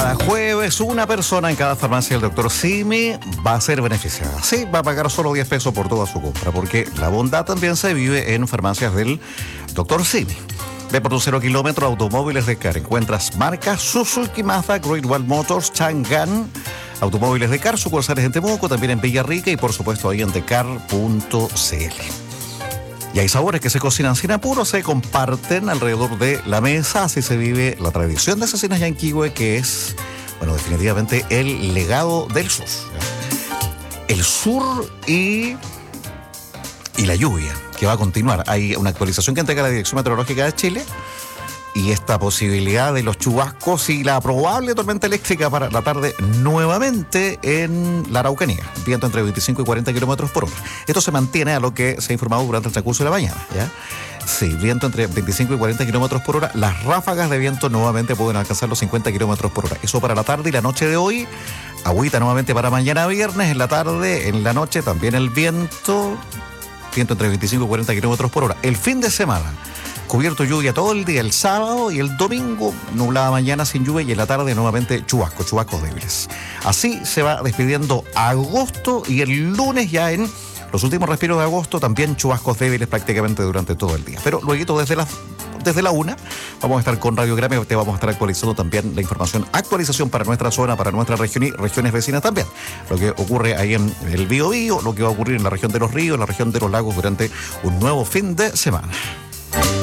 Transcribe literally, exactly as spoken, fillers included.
cada jueves una persona en cada farmacia del doctor Simi va a ser beneficiada. Sí, va a pagar solo diez pesos por toda su compra, porque la bondad también se vive en farmacias del doctor Simi. Ve por tu cero kilómetro Automóviles de Car. Encuentras marcas Suzuki, Mazda, Great Wall Motors, Chang'an, Automóviles de Car, sucursales en Temuco, también en Villarrica y por supuesto ahí en decar punto cl. Y hay sabores que se cocinan sin apuro, se comparten alrededor de la mesa, así se vive la tradición de Cecinas Yanquihue, que es, bueno, definitivamente el legado del sur. El sur y, y la lluvia, que va a continuar. Hay una actualización que entrega la Dirección Meteorológica de Chile y esta posibilidad de los chubascos y la probable tormenta eléctrica para la tarde nuevamente en la Araucanía. Viento entre veinticinco y cuarenta kilómetros por hora. Esto se mantiene a lo que se ha informado durante el transcurso de la mañana, ¿ya? Sí, viento entre veinticinco y cuarenta kilómetros por hora. Las ráfagas de viento nuevamente pueden alcanzar los cincuenta kilómetros por hora. Eso para la tarde y la noche de hoy. Agüita nuevamente para mañana viernes. En la tarde, en la noche también el viento. Viento entre veinticinco y cuarenta kilómetros por hora. El fin de semana, cubierto lluvia todo el día, el sábado y el domingo, nublada mañana sin lluvia y en la tarde nuevamente chubascos, chubascos débiles. Así se va despidiendo agosto y el lunes ya en los últimos respiros de agosto también chubascos débiles prácticamente durante todo el día. Pero luego desde las desde la una vamos a estar con Radio Grame, te vamos a estar actualizando también la información, actualización para nuestra zona, para nuestra región y regiones vecinas también. Lo que ocurre ahí en el Biobío, lo que va a ocurrir en la región de los ríos, en la región de los lagos durante un nuevo fin de semana.